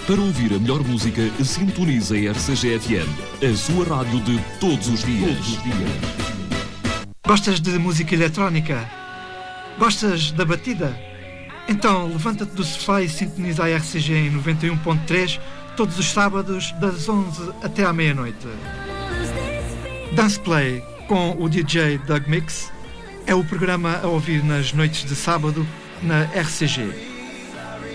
Para ouvir a melhor música, sintonize a RCG FM, a sua rádio de todos os dias. Gostas de música eletrónica? Gostas da batida? Então levanta-te do sofá e sintoniza a RCG em 91.3 todos os sábados das 11 até à meia-noite. Dance Play com o DJ Doug Mix é o programa a ouvir nas noites de sábado na RCG.